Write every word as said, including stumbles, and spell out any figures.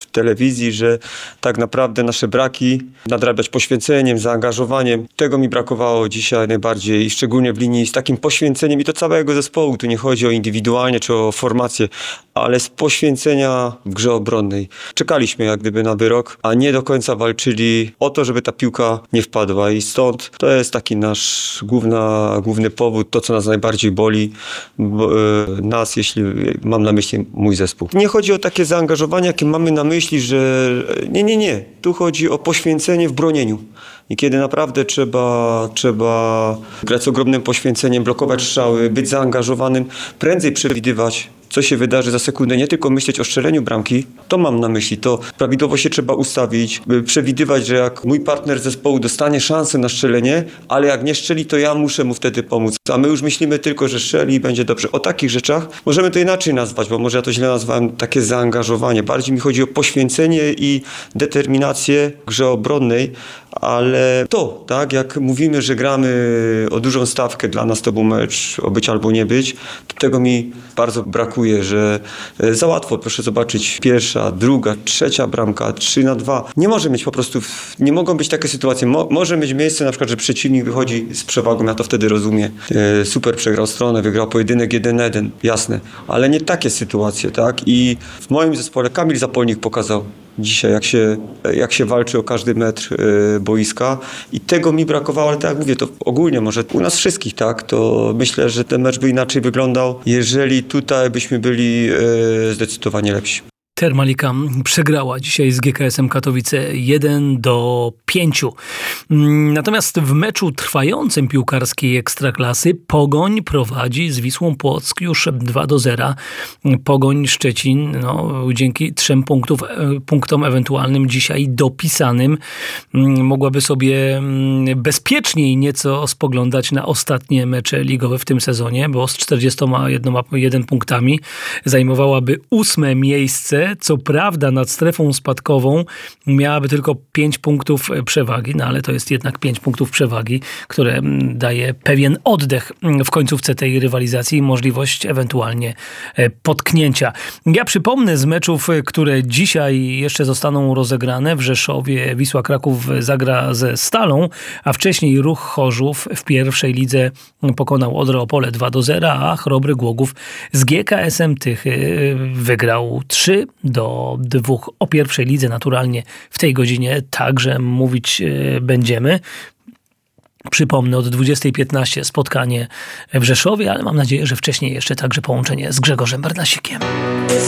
telewizji, że tak naprawdę nasze braki nadrabiać poświęceniem, zaangażowaniem. Tego mi brakowało dzisiaj najbardziej i szczególnie w linii z takim poświęceniem i to całego zespołu. Tu nie chodzi o indywidualnie czy o formację, ale z poświęcenia w grze obronnej. Czekaliśmy jak gdyby na wyrok, a nie do końca walczyli o to, żeby ta piłka nie wpadła i stąd to jest taki nasz główna, główny powód, to co nas najbardziej boli, bo, e, nas, jeśli mam na myśli mój zespół. Nie chodzi o takie zaangażowanie, jakie mamy na myśli, że nie, nie, nie. Tu chodzi o poświęcenie w bronieniu. I kiedy naprawdę trzeba, trzeba grać z ogromnym poświęceniem, blokować strzały, być zaangażowanym, prędzej przewidywać, co się wydarzy za sekundę, nie tylko myśleć o strzeleniu bramki, to mam na myśli, to prawidłowo się trzeba ustawić, przewidywać, że jak mój partner zespołu dostanie szansę na strzelenie, ale jak nie strzeli, to ja muszę mu wtedy pomóc. A my już myślimy tylko, że strzeli i będzie dobrze. O takich rzeczach możemy to inaczej nazwać, bo może ja to źle nazwałem, takie zaangażowanie. Bardziej mi chodzi o poświęcenie i determinację w grze obronnej, ale to, tak, jak mówimy, że gramy o dużą stawkę, dla nas to był mecz o być albo nie być, to tego mi bardzo brakuje, że za łatwo, proszę zobaczyć, pierwsza, druga, trzecia bramka, trzy na dwa. Nie może mieć po prostu, nie mogą być takie sytuacje. Mo, może mieć miejsce na przykład, że przeciwnik wychodzi z przewagą, ja to wtedy rozumiem. E, super przegrał stronę, wygrał pojedynek jeden jeden, jasne, ale nie takie sytuacje, tak? I w moim zespole Kamil Zapolnik pokazał dzisiaj, jak się, jak się walczy o każdy metr y, boiska i tego mi brakowało, ale tak jak mówię, to ogólnie może u nas wszystkich, tak, to myślę, że ten mecz by inaczej wyglądał, jeżeli tutaj byśmy byli y, zdecydowanie lepsi. Termalika przegrała dzisiaj z G K S-em Katowice jeden do pięciu. Natomiast w meczu trwającym piłkarskiej Ekstraklasy Pogoń prowadzi z Wisłą Płock już dwa do zera. Pogoń Szczecin no, dzięki trzem punktów, punktom ewentualnym dzisiaj dopisanym mogłaby sobie bezpieczniej nieco spoglądać na ostatnie mecze ligowe w tym sezonie, bo z czterdziestoma jeden punktami zajmowałaby ósme miejsce. Co prawda nad strefą spadkową miałaby tylko pięć punktów przewagi, no ale to jest jednak pięć punktów przewagi, które daje pewien oddech w końcówce tej rywalizacji i możliwość ewentualnie potknięcia. Ja przypomnę z meczów, które dzisiaj jeszcze zostaną rozegrane. W Rzeszowie Wisła Kraków zagra ze Stalą, a wcześniej Ruch Chorzów w pierwszej lidze pokonał Odrę Opole dwa do zera, a Chrobry Głogów z G K S-em Tychy wygrał trzy do dwóch. O pierwszej lidze naturalnie w tej godzinie także mówić będziemy. Przypomnę, od dwudziestej piętnaście spotkanie w Rzeszowie, ale mam nadzieję, że wcześniej jeszcze także połączenie z Grzegorzem Bernasikiem.